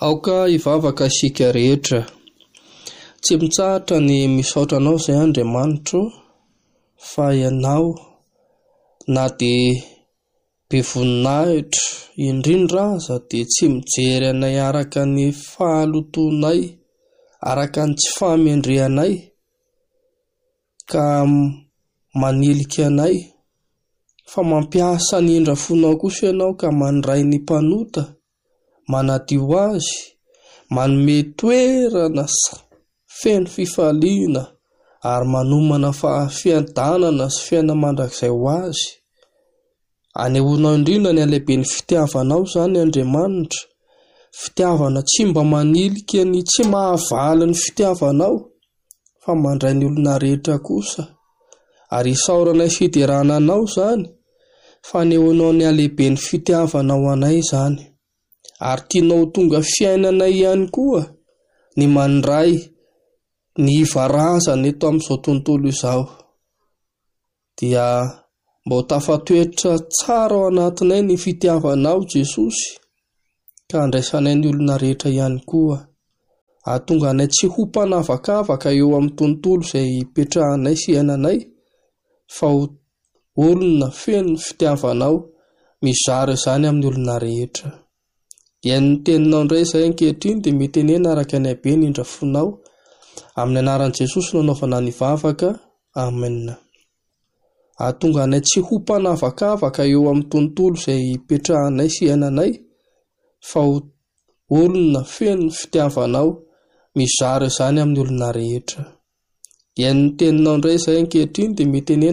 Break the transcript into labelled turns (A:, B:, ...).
A: Aoka ivavaka isika rehetra. Tsy mitsahatra ny misaotra anao izay Andriamanitro fa ianao na dia be voninahitra indrindra aza dia tsy mijery anay araka ny fahalotoanay, araka ny tsy fahamendrehanay ka manilika anay, fa mampiasa ny indra fonao kosa ianao ka mandray ny mpanota, manadio azy, manome toerana feno fifaliana ary manomana fiadanana sy fiaina mandrakizay ho azy. Anehoanao indrindra ny alehiben'ny fitiavanao izany Andriamanitra, fitiavana tsy mba manilika ny tsy mahavaly ny fitiavanao fa mandray ny olona rehetra kosa, ary isaoranay fiderana anao izany fa anehoanao ny alehiben'ny fitiavanao anay izany, ary tianao tonga fiainanay ihany koa ny mandray ny varazana eto amin'izao tontolo izao. Dia mba ho tafatoetra tsara ao anatinay ny fitiavanao Jesosy, ka andraisanay ny olona rehetra ihany koa, ahatonga anay tsy ho mpanavakavaka eo amin'ny tontolo izay ipetrahanay sy iainanay, fa ho olona feno fitiavanao mizara izany amin'ny olona rehetra. Dia ny teninao indray izay ankehitriny dia mitenena araka ny habe ny indra fonao, amin'ny anaran'i Jesosy nanaovana ny vavaka. Amen. Ahatonga anay tsy ho mpanavakavaka eo amin'ny tontolo izay ipetrahanay sy iainanay, fa ho olona feno fitiavanao mizara izany amin'ny olona rehetra. Dia ny teninao indray izay ankehitriny dia mitenena